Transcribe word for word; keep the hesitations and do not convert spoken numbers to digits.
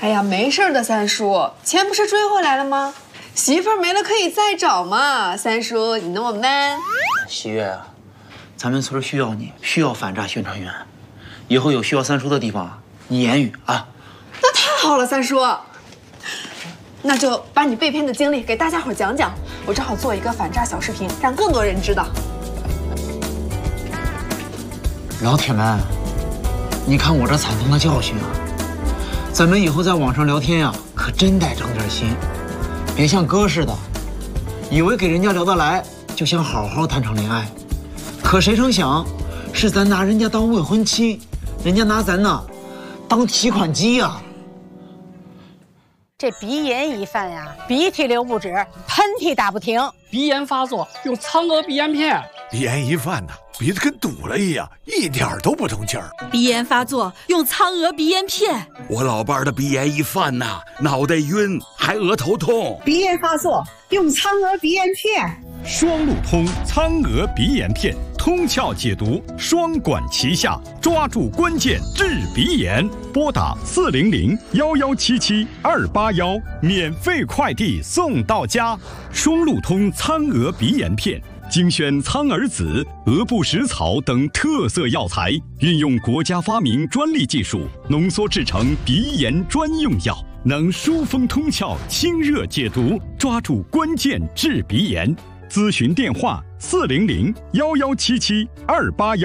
哎呀，没事的，三叔，钱不是追回来了吗？媳妇儿没了可以再找嘛。三叔，你那么 man。 喜悦啊，咱们村需要你，需要反诈宣传员。以后有需要三叔的地方，你言语啊。 那太好了，三叔。那就把你被骗的经历给大家伙讲讲，我正好做一个反诈小视频，让更多人知道。 老铁们，你看我这惨痛的教训啊！咱们以后在网上聊天呀，可真得长点心，别像哥似的，以为给人家聊得来，就想好好谈场恋爱，可谁成想，是咱拿人家当未婚妻，人家拿咱呢当提款机呀！ 这鼻炎一犯呀，鼻涕流不止，喷嚏打不停。 鼻炎发作用苍娥鼻炎片。 鼻炎一犯呢，鼻子跟堵了一样，一点都不通气儿。 鼻炎发作用苍娥鼻炎片。 我老伴儿的鼻炎一犯呐，脑袋晕，还额头痛。 鼻炎发作用苍娥鼻炎片。 双路通苍娥鼻炎片，通窍解毒，双管齐下，抓住关键治鼻炎。拨打四零零幺幺七七二八幺，免费快递送到家。双路通苍娥鼻炎片，精选苍耳子、鹅不食草等特色药材，运用国家发明专利技术，浓缩制成鼻炎专用药，能疏风通窍、清热解毒，抓住关键治鼻炎。咨询电话：四零零幺幺七七二八幺。